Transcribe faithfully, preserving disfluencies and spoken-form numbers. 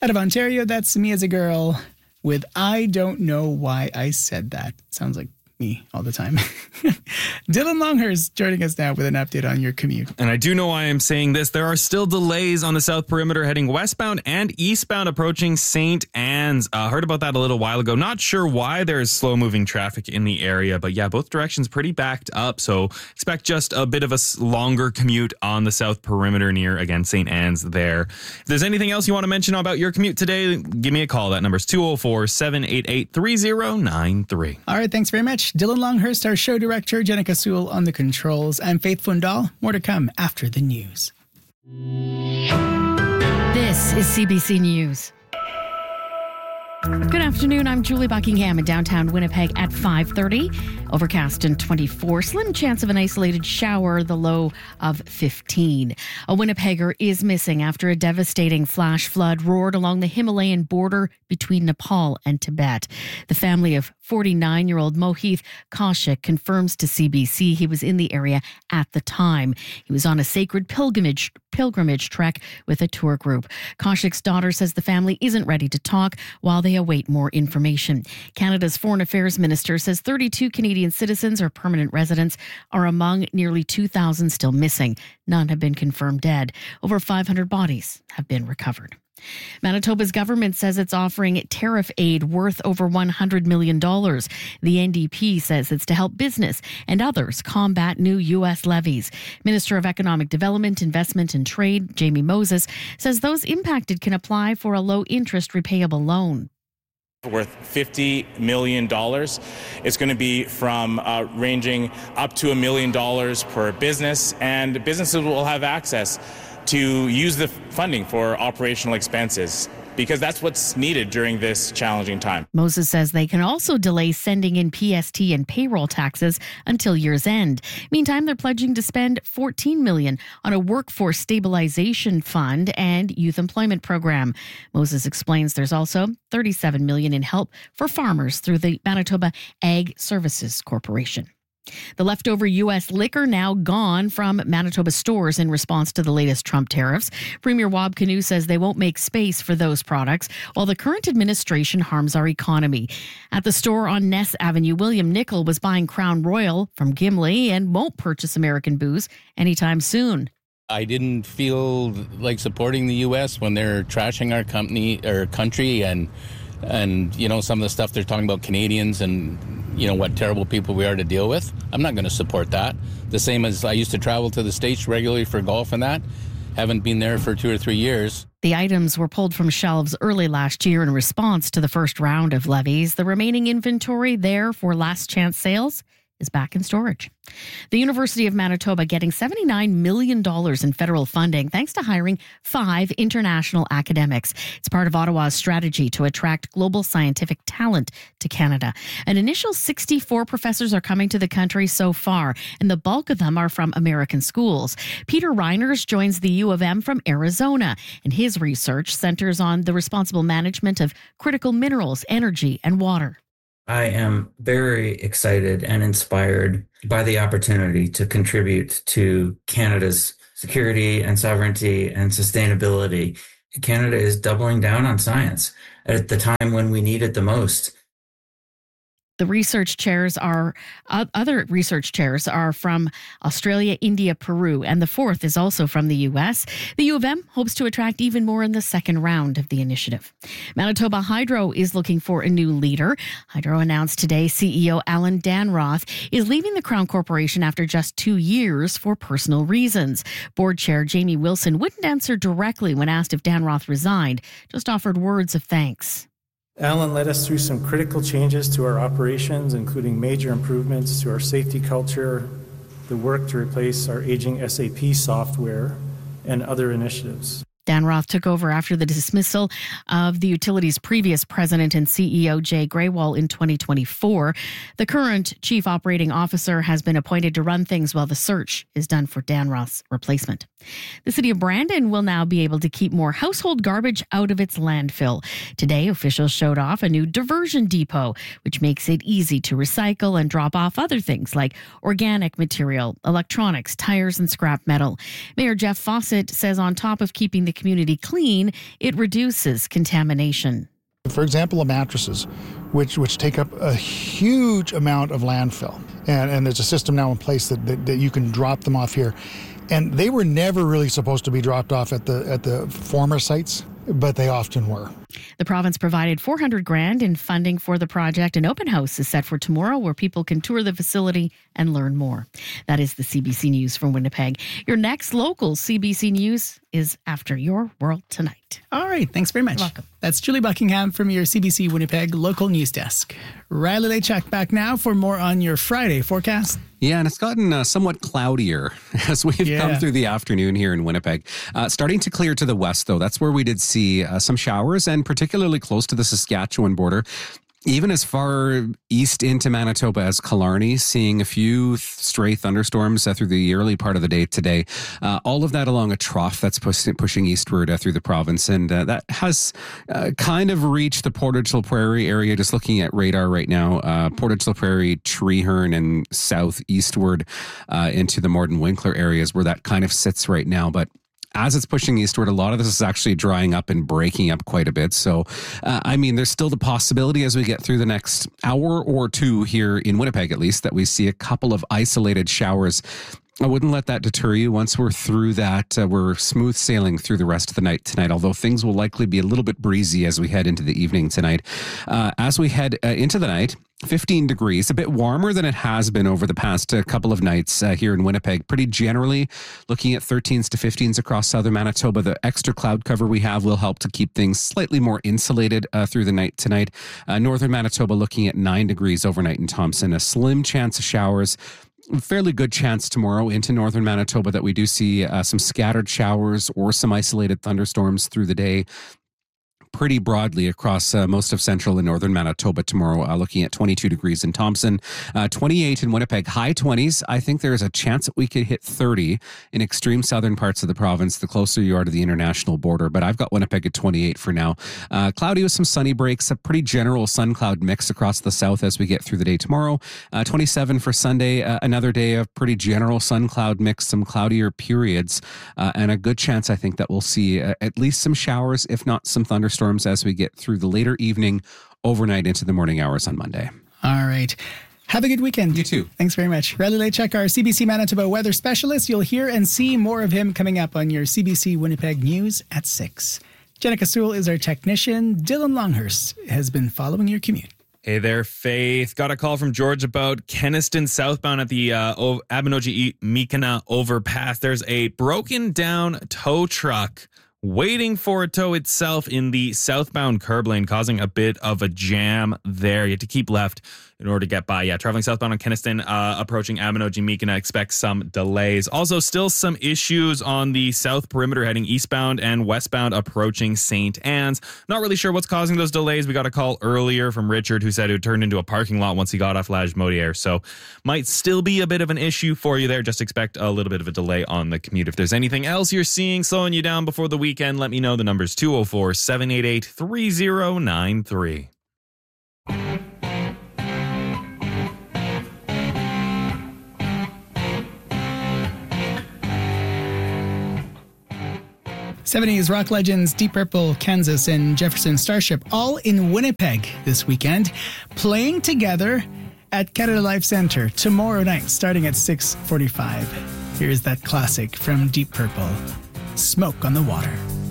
Out of Ontario, that's Me as a Girl with I Don't Know Why I Said That. Sounds like me all the time. Dylan Longhurst joining us now with an update on your commute. And I do know why I'm saying this. There are still delays on the South Perimeter heading westbound and eastbound approaching Saint Anne's. Uh, heard about that a little while ago. Not sure why there is slow moving traffic in the area, but yeah, both directions pretty backed up. So expect just a bit of a longer commute on the South Perimeter near, again, Saint Anne's there. If there's anything else you want to mention about your commute today, give me a call. That number's two oh four, seven eight eight, three oh nine three. All right, thanks very much. Dylan Longhurst, our show director, Jenica Sewell on the controls. I'm Faith Fundal. More to come after the news. This is C B C News. Good afternoon. I'm Julie Buckingham in downtown Winnipeg at five thirty. Overcast and twenty-four. Slim chance of an isolated shower, the low of fifteen. A Winnipegger is missing after a devastating flash flood roared along the Himalayan border between Nepal and Tibet. The family of forty-nine-year-old Mohit Kaushik confirms to C B C he was in the area at the time. He was on a sacred pilgrimage pilgrimage trek with a tour group. Kaushik's daughter says the family isn't ready to talk while they await more information. Canada's Foreign Affairs Minister says thirty-two Canadian citizens or permanent residents are among nearly two thousand still missing. None have been confirmed dead. Over five hundred bodies have been recovered. Manitoba's government says it's offering tariff aid worth over one hundred million dollars. The N D P says it's to help business and others combat new U S levies. Minister of Economic Development, Investment and Trade, Jamie Moses, says those impacted can apply for a low-interest repayable loan. Worth fifty million dollars. It's going to be from uh, ranging up to a million dollars per business, and businesses will have access to use the funding for operational expenses, because that's what's needed during this challenging time. Moses says they can also delay sending in P S T and payroll taxes until year's end. Meantime, they're pledging to spend fourteen million dollars on a workforce stabilization fund and youth employment program. Moses explains there's also thirty-seven million dollars in help for farmers through the Manitoba Ag Services Corporation. The leftover U S liquor now gone from Manitoba stores in response to the latest Trump tariffs. Premier Wab Kinew says they won't make space for those products while the current administration harms our economy. At the store on Ness Avenue, William Nickel was buying Crown Royal from Gimli and won't purchase American booze anytime soon. I didn't feel like supporting the U S when they're trashing our company or country and and you know some of the stuff they're talking about Canadians and you know what terrible people we are to deal with. I'm not going to support that. The same as I used to travel to the States regularly for golf and that. Haven't been there for two or three years. The items were pulled from shelves early last year in response to the first round of levies. The remaining inventory there for last chance sales is back in storage. The University of Manitoba getting seventy-nine million dollars in federal funding thanks to hiring five international academics. It's part of Ottawa's strategy to attract global scientific talent to Canada. An initial sixty-four professors are coming to the country so far, and the bulk of them are from American schools. Peter Reiners joins the U of M from Arizona, and his research centers on the responsible management of critical minerals, energy, and water. I am very excited and inspired by the opportunity to contribute to Canada's security and sovereignty and sustainability. Canada is doubling down on science at the time when we need it the most. The research chairs are, uh, other research chairs are from Australia, India, Peru, and the fourth is also from the U S. The U of M hopes to attract even more in the second round of the initiative. Manitoba Hydro is looking for a new leader. Hydro announced today C E O Alan Danroth is leaving the Crown Corporation after just two years for personal reasons. Board Chair Jamie Wilson wouldn't answer directly when asked if Danroth resigned, just offered words of thanks. Alan led us through some critical changes to our operations, including major improvements to our safety culture, the work to replace our aging S A P software, and other initiatives. Danroth took over after the dismissal of the utility's previous president and C E O, Jay Graywall, in twenty twenty-four. The current chief operating officer has been appointed to run things while the search is done for Danroth's replacement. The city of Brandon will now be able to keep more household garbage out of its landfill. Today, officials showed off a new diversion depot, which makes it easy to recycle and drop off other things like organic material, electronics, tires, and scrap metal. Mayor Jeff Fawcett says on top of keeping the community clean, it reduces contamination. For example, mattresses, which which take up a huge amount of landfill. And, and there's a system now in place that, that, that you can drop them off here. And they were never really supposed to be dropped off at the at the former sites, but they often were. The province provided four hundred grand in funding for the project. An open house is set for tomorrow where people can tour the facility and learn more. That is the C B C News from Winnipeg. Your next local C B C News is after Your World Tonight. All right. Thanks very much. You're welcome. That's Julie Buckingham from your C B C Winnipeg local news desk. Riley Lechak back now for more on your Friday forecast. Yeah, and it's gotten uh, somewhat cloudier as we've Yeah. come through the afternoon here in Winnipeg. Uh, starting to clear to the west, though. That's where we did see uh, some showers, and particularly close to the Saskatchewan border. Even as far east into Manitoba as Killarney, seeing a few th- stray thunderstorms uh, through the early part of the day today. Uh, all of that along a trough that's push- pushing eastward uh, through the province. And uh, that has uh, kind of reached the Portage La Prairie area, just looking at radar right now. Uh, Portage La Prairie, Treeherne, and southeastward uh, into the Morden Winkler areas where that kind of sits right now. But as it's pushing eastward, a lot of this is actually drying up and breaking up quite a bit. So, uh, I mean, there's still the possibility as we get through the next hour or two here in Winnipeg, at least, that we see a couple of isolated showers. I wouldn't let that deter you. Once we're through that, uh, we're smooth sailing through the rest of the night tonight, although things will likely be a little bit breezy as we head into the evening tonight. Uh, as we head uh, into the night, fifteen degrees, a bit warmer than it has been over the past uh, couple of nights uh, here in Winnipeg. Pretty generally looking at thirteens to fifteens across southern Manitoba. The extra cloud cover we have will help to keep things slightly more insulated uh, through the night tonight. Uh, northern Manitoba looking at nine degrees overnight in Thompson. A slim chance of showers. Fairly good chance tomorrow into northern Manitoba that we do see uh, some scattered showers or some isolated thunderstorms through the day. Pretty broadly across uh, most of central and northern Manitoba tomorrow, uh, looking at twenty-two degrees in Thompson, uh, twenty-eight in Winnipeg, high twenties. I think there's a chance that we could hit thirty in extreme southern parts of the province, the closer you are to the international border. But I've got Winnipeg at twenty-eight for now. Uh, cloudy with some sunny breaks, a pretty general sun cloud mix across the south as we get through the day tomorrow. Uh, twenty-seven for Sunday, uh, another day of pretty general sun cloud mix, some cloudier periods, uh, and a good chance, I think, that we'll see uh, at least some showers, if not some thunderstorms, as we get through the later evening, overnight into the morning hours on Monday. All right. Have a good weekend. You too. Thanks very much. Riley Lechak, our C B C Manitoba weather specialist. You'll hear and see more of him coming up on your C B C Winnipeg News at six. Jenica Sewell is our technician. Dylan Longhurst has been following your commute. Hey there, Faith. Got a call from George about Kenniston southbound at the uh, o- Abinogi-Mikana overpass. There's a broken down tow truck waiting for a tow itself in the southbound curb lane, causing a bit of a jam there. You have to keep left in order to get by. Yeah, traveling southbound on Kenniston, uh, approaching Abinogi-Mikana, expect some delays. Also, still some issues on the south perimeter heading eastbound and westbound approaching Saint Anne's. Not really sure what's causing those delays. We got a call earlier from Richard who said it turned into a parking lot once he got off Lage-Modière. So might still be a bit of an issue for you there. Just expect a little bit of a delay on the commute. If there's anything else you're seeing slowing you down before the weekend, let me know. The number's two oh four, seven eight eight, three oh nine three. seventies rock legends Deep Purple, Kansas, and Jefferson Starship all in Winnipeg this weekend, playing together at Canada Life Centre tomorrow night, starting at six forty-five. Here's that classic from Deep Purple, Smoke on the Water.